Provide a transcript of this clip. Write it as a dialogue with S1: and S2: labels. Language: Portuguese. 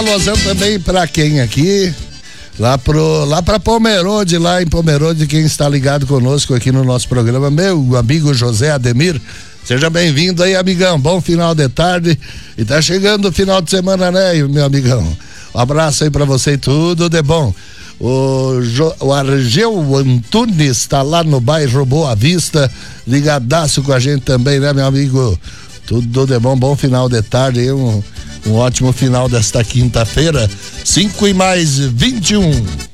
S1: Alusão também pra quem aqui? Lá pra Pomerode, lá em Pomerode, quem está ligado conosco aqui no nosso programa, meu amigo José Ademir. Seja bem-vindo aí, amigão. Bom final de tarde. E tá chegando o final de semana, né, meu amigão? Um abraço aí pra você e tudo de bom. O Argel Antunes tá lá no bairro Boa Vista, ligadaço com a gente também, né, meu amigo? Tudo de bom, bom final de tarde aí, um ótimo final desta quinta-feira, 5 e mais 21.